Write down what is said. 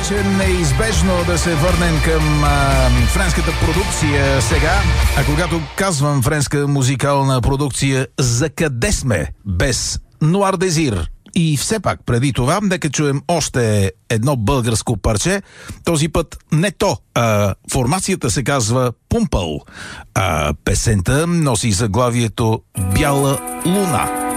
вече неизбежно да се върнем към френската продукция сега. А когато казвам френска музикална продукция, за къде сме без Нуар Дезир? И все пак, преди това, нека чуем още едно българско парче. Този път не то. Формацията се казва Пумпъл. Песента носи заглавието Бяла луна.